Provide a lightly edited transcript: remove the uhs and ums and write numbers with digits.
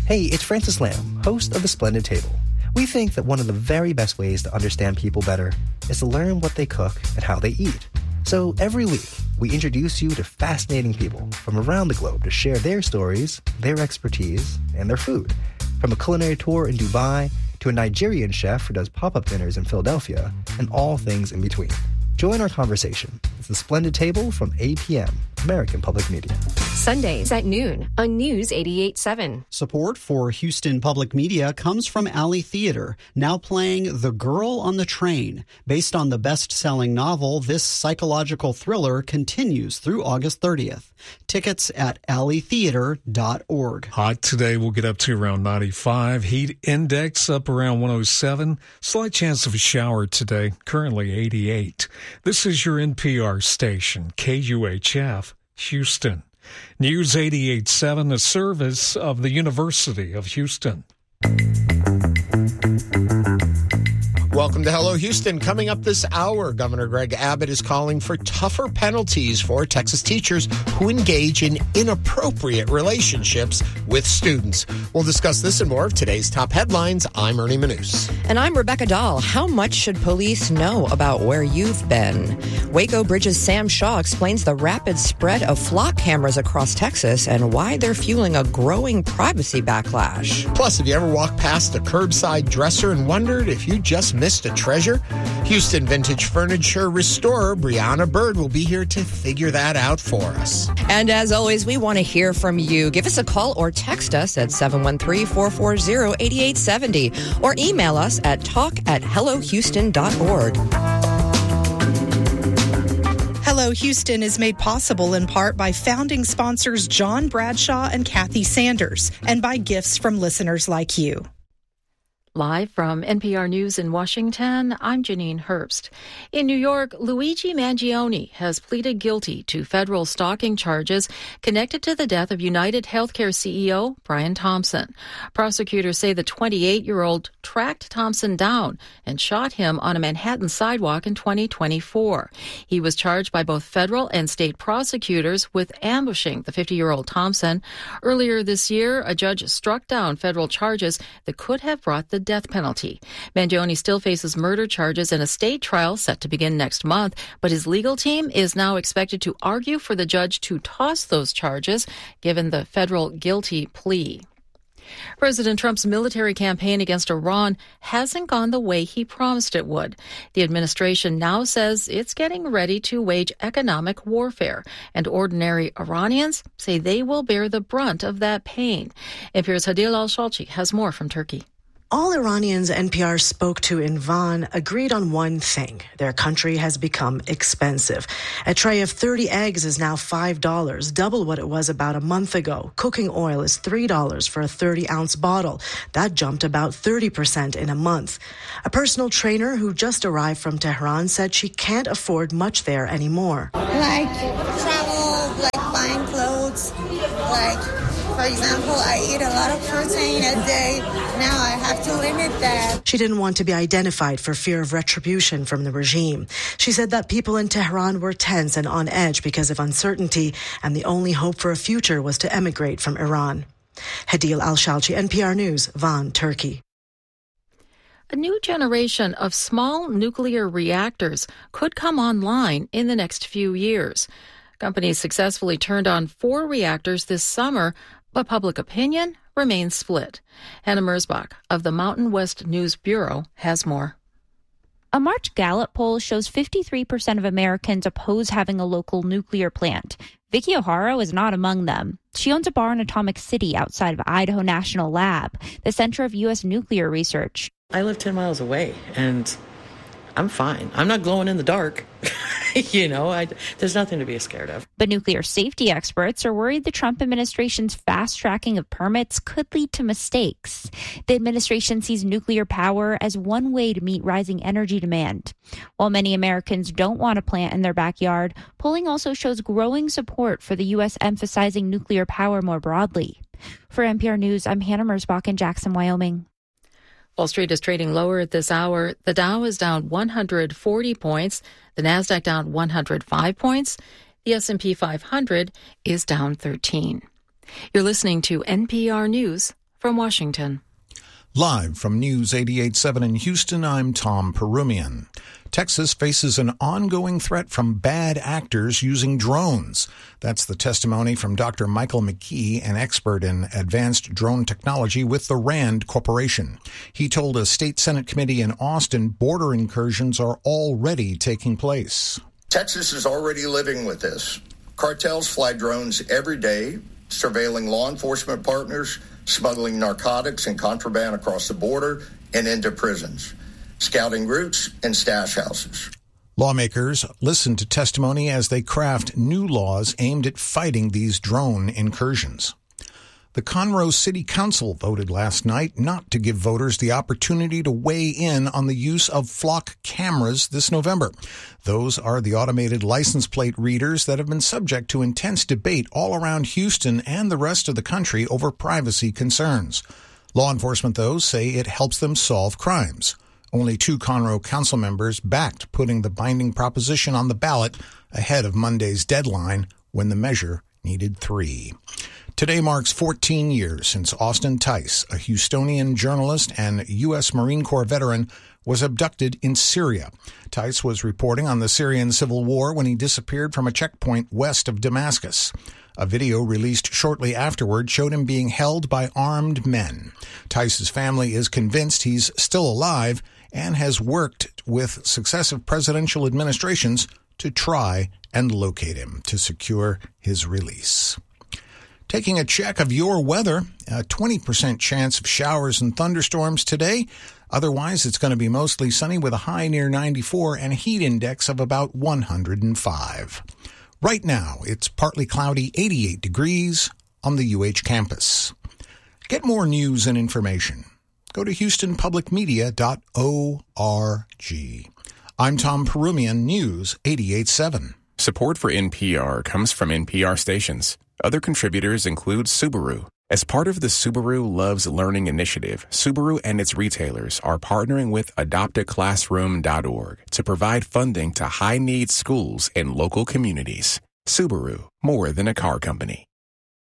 Hey, it's Francis Lamb, host of The Splendid Table. We think that one of the very best ways to understand people better is to learn what they cook and how they eat. So every week, we introduce you to fascinating people from around the globe to share their stories, their expertise, and their food. From a culinary tour in Dubai to a Nigerian chef who does pop-up dinners in Philadelphia, and all things in between. Join our conversation. It's The Splendid Table from 8 p.m., American Public Media. Sundays at noon on News 88.7. Support for Houston Public Media comes from Alley Theater, now playing The Girl on the Train. Based on the best-selling novel, this psychological thriller continues through August 30th. Tickets at alleytheater.org. Hot today, we'll get up to around 95. Heat index up around 107. Slight chance of a shower today, currently 88. This is your NPR station, KUHF, Houston. News 88.7, a service of the University of Houston. Welcome to Hello Houston. Coming up this hour, Governor Greg Abbott is calling for tougher penalties for Texas teachers who engage in inappropriate relationships with students. We'll discuss this and more of today's top headlines. I'm Ernie Manous. And I'm Rebecca Dahl. How much should police know about where you've been? Waco Bridge's Sam Shaw explains the rapid spread of flock cameras across Texas and why they're fueling a growing privacy backlash. Plus, have you ever walked past a curbside dresser and wondered if you just missed a treasure? Houston vintage furniture restorer Brianna Bird will be here to figure that out for us. And as always, we want to hear from you. Give us a call or text us at 713-440-8870 or email us at talk@hellohouston.org. Hello Houston is made possible in part by founding sponsors John Bradshaw and Kathy Sanders and by gifts from listeners like you. Live from NPR News in Washington, I'm Janine Herbst. In New York, Luigi Mangione has pleaded guilty to federal stalking charges connected to the death of United Healthcare CEO Brian Thompson. Prosecutors say the 28-year-old tracked Thompson down and shot him on a Manhattan sidewalk in 2024. He was charged by both federal and state prosecutors with ambushing the 50-year-old Thompson. Earlier this year, a judge struck down federal charges that could have brought the death penalty. Mangione still faces murder charges in a state trial set to begin next month, but his legal team is now expected to argue for the judge to toss those charges, given the federal guilty plea. President Trump's military campaign against Iran hasn't gone the way he promised it would. The administration now says it's getting ready to wage economic warfare, and ordinary Iranians say they will bear the brunt of that pain. NPR's Hadil Al-Shalchi has more from Turkey. All Iranians NPR spoke to in Van agreed on one thing. Their country has become expensive. A tray of 30 eggs is now $5, double what it was about a month ago. Cooking oil is $3 for a 30-ounce bottle. That jumped about 30% in a month. A personal trainer who just arrived from Tehran said she can't afford much there anymore. Like travel, like buying clothes, like... For example, I eat a lot of protein a day. Now I have to limit that. She didn't want to be identified for fear of retribution from the regime. She said that people in Tehran were tense and on edge because of uncertainty, and the only hope for a future was to emigrate from Iran. Hadil Al-Shalchi, NPR News, Van, Turkey. A new generation of small nuclear reactors could come online in the next few years. Companies successfully turned on 4 reactors this summer, but public opinion remains split. Hannah Merzbach of the Mountain West News Bureau has more. A March Gallup poll shows 53% of Americans oppose having a local nuclear plant. Vicky O'Hara was not among them. She owns a bar in Atomic City outside of Idaho National Lab, the center of U.S. nuclear research. I live 10 miles away, and I'm fine. I'm not glowing in the dark. There's nothing to be scared of. But nuclear safety experts are worried the Trump administration's fast tracking of permits could lead to mistakes. The administration sees nuclear power as one way to meet rising energy demand. While many Americans don't want a plant in their backyard, polling also shows growing support for the U.S. emphasizing nuclear power more broadly. For NPR News, I'm Hannah Merzbach in Jackson, Wyoming. Wall Street is trading lower at this hour. The Dow is down 140 points. The Nasdaq down 105 points. The S&P 500 is down 13. You're listening to NPR News. From Washington. Live from News 88.7 in Houston, I'm Tom Perumian. Texas faces an ongoing threat from bad actors using drones. That's the testimony from Dr. Michael McKee, an expert in advanced drone technology with the RAND Corporation. He told a state Senate committee in Austin border incursions are already taking place. Texas is already living with this. Cartels fly drones every day, surveilling law enforcement partners, smuggling narcotics and contraband across the border and into prisons, scouting routes and stash houses. Lawmakers listen to testimony as they craft new laws aimed at fighting these drone incursions. The Conroe City Council voted last night not to give voters the opportunity to weigh in on the use of flock cameras this November. Those are the automated license plate readers that have been subject to intense debate all around Houston and the rest of the country over privacy concerns. Law enforcement, though, say it helps them solve crimes. Only 2 Conroe council members backed putting the binding proposition on the ballot ahead of Monday's deadline when the measure needed 3. Today marks 14 years since Austin Tice, a Houstonian journalist and U.S. Marine Corps veteran, was abducted in Syria. Tice was reporting on the Syrian civil war when he disappeared from a checkpoint west of Damascus. A video released shortly afterward showed him being held by armed men. Tice's family is convinced he's still alive and has worked with successive presidential administrations to try and locate him to secure his release. Taking a check of your weather, a 20% chance of showers and thunderstorms today. Otherwise, it's going to be mostly sunny with a high near 94 and a heat index of about 105. Right now, it's partly cloudy, 88 degrees on the UH campus. Get more news and information. Go to HoustonPublicMedia.org. I'm Tom Perumian, News 88.7. Support for NPR comes from NPR stations. Other contributors include Subaru. As part of the Subaru Loves Learning initiative, Subaru and its retailers are partnering with AdoptAClassroom.org to provide funding to high-need schools in local communities. Subaru, more than a car company.